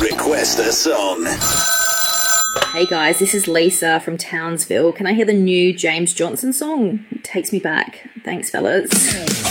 Request a song. Hey guys, this is Lisa from Townsville. Can I hear the new James Johnson song? It takes me back. Thanks, fellas.